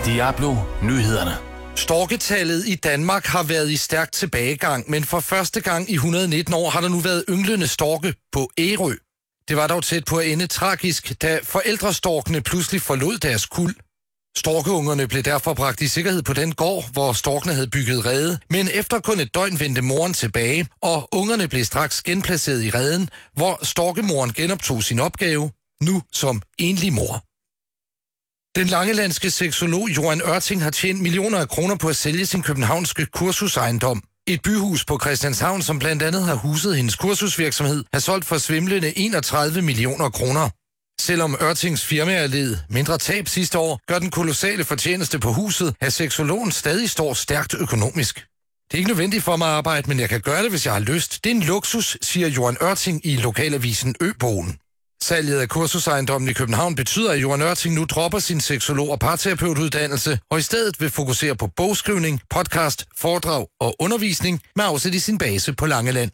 Diablo Nyhederne. Storketallet i Danmark har været i stærk tilbagegang, men for første gang i 119 år har der nu været ynglende storke på Ærø. Det var dog tæt på at ende tragisk, da forældrestorkene pludselig forlod deres kuld. Storkeungerne blev derfor bragt i sikkerhed på den gård, hvor storkene havde bygget rede, men efter kun et døgn vendte moren tilbage, og ungerne blev straks genplaceret i reden, hvor storkemoren genoptog sin opgave, nu som enlig mor. Den langelandske seksolog Johan Ørting har tjent millioner af kroner på at sælge sin københavnske kursusejendom. Et byhus på Christianshavn, som blandt andet har huset hendes kursusvirksomhed, har solgt for svimlende 31 millioner kroner. Selvom Ørtings firma led mindre tab sidste år, gør den kolossale fortjeneste på huset, at seksologen stadig står stærkt økonomisk. Det er ikke nødvendigt for mig at arbejde, men jeg kan gøre det, hvis jeg har lyst. Det er en luksus, siger Johan Ørting i lokalavisen Øbogen. Salget af kursusejendommen i København betyder, at Johan Ørting nu dropper sin seksolog- og parterapeutuddannelse, og i stedet vil fokusere på bogskrivning, podcast, foredrag og undervisning med afsæt i sin base på Langeland.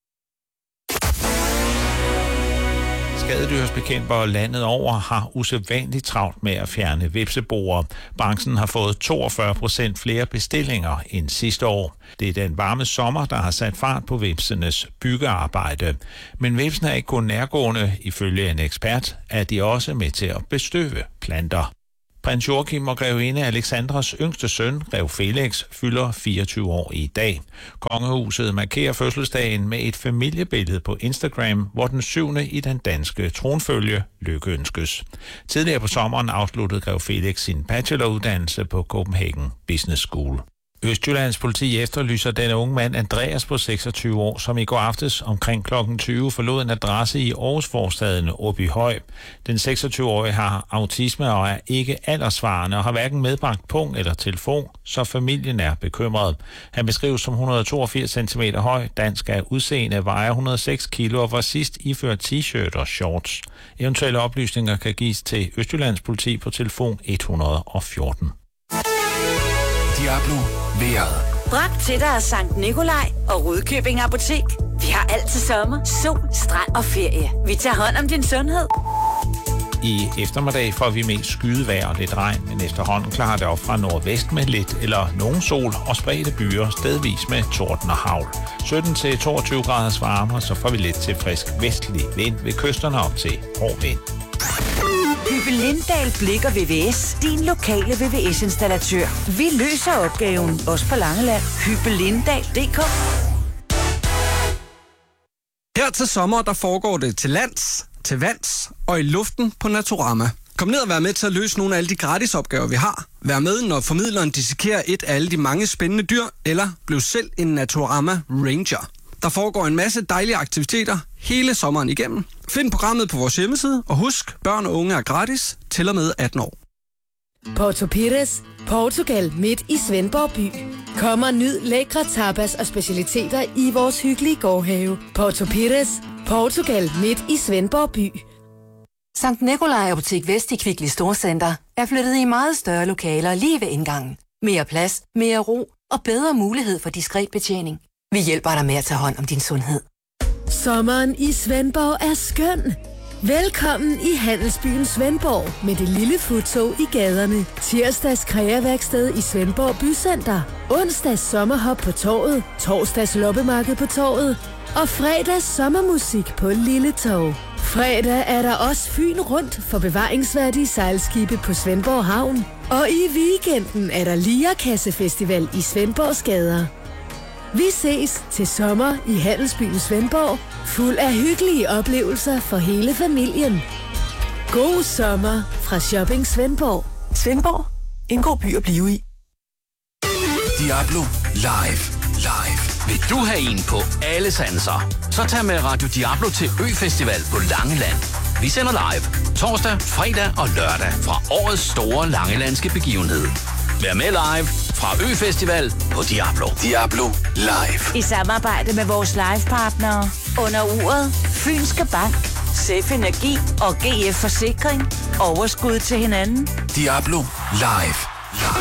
Skadedyrsbekæmpere landet over har usædvanligt travlt med at fjerne hvepseboer. Branchen har fået 42% flere bestillinger end sidste år. Det er den varme sommer, der har sat fart på hvepsenes byggearbejde. Men hvepsene er ikke kun nærgående. Ifølge en ekspert er de også med til at bestøve planter. Prins Joachim og grevinde Alexandras yngste søn, grev Felix, fylder 24 år i dag. Kongehuset markerer fødselsdagen med et familiebillede på Instagram, hvor den 7. i den danske tronfølge lykkeønskes. Tidligere på sommeren afsluttede grev Felix sin bacheloruddannelse på Copenhagen Business School. Østjyllands politi efterlyser denne unge mand Andreas på 26 år, som i går aftes omkring kl. 20 forlod en adresse i Aarhusforstaden Åbyhøj. Den 26-årige har autisme og er ikke alderssvarende og har hverken medbragt pung eller telefon, så familien er bekymret. Han beskrives som 182 cm høj, dansk af udseende, vejer 106 kilo og var sidst iført t-shirt og shorts. Eventuelle oplysninger kan gives til Østjyllands politi på telefon 114. Diablo vejret. Bragt til dig af Sankt Nikolaj og Rudkøbing Apotek. Vi har alt til sommer, sol, strand og ferie. Vi tager hånd om din sundhed. I eftermiddag får vi mest skydevejr og lidt regn, men efterhånden klarer det op fra nordvest med lidt eller nogen sol og spredte byer, stedvis med torden og hagl. 17-22 graders varme, så får vi lidt til frisk vestlig vind ved kysterne op til hård vind. Hyppe Lindahl Blik og VVS, din lokale VVS-installatør. Vi løser opgaven, også på Langeland. Hyppelindal.dk. Her til sommer, der foregår det til lands, til vands og i luften på Naturama. Kom ned og vær med til at løse nogle af alle de gratisopgaver, vi har. Vær med, når formidleren dissekerer et af alle de mange spændende dyr, eller bliv selv en Naturama Ranger. Der foregår en masse dejlige aktiviteter hele sommeren igennem. Find programmet på vores hjemmeside, og husk, børn og unge er gratis til og med 18 år. Porto Pires, Portugal midt i Svendborg by. Kom og nyd lækre tapas og specialiteter i vores hyggelige gårdhave. Porto Pires, Portugal midt i Svendborg by. Sankt Nikolaj Apotek Vest i Kvickly Storcenter er flyttet i meget større lokaler lige ved indgangen. Mere plads, mere ro og bedre mulighed for diskret betjening. Vi hjælper dig med at tage hånd om din sundhed. Sommeren i Svendborg er skøn. Velkommen i Handelsbyen Svendborg med det lille futtog i gaderne. Tirsdags kreaværksted i Svendborg Bycenter. Onsdags sommerhop på torvet. Torsdags loppemarked på torvet. Og fredags sommermusik på Lille Torv. Fredag er der også Fyn rundt for bevaringsværdige sejlskibe på Svendborg Havn. Og i weekenden er der Lierkassefestival i Svendborgs gader. Vi ses til sommer i Handelsbyen Svendborg, fuld af hyggelige oplevelser for hele familien. God sommer fra Shopping Svendborg. Svendborg, en god by at blive i. Diablo live. Vil du have en på alle sanser? Så tag med Radio Diablo til Øfestival på Langeland. Vi sender live torsdag, fredag og lørdag fra årets store langelandske begivenhed. Vær med live fra Øfestival på Diablo. Diablo live. I samarbejde med vores livepartnere. Under uret Fynske Bank, Sef Energi og GF Forsikring. Overskud til hinanden. Diablo live.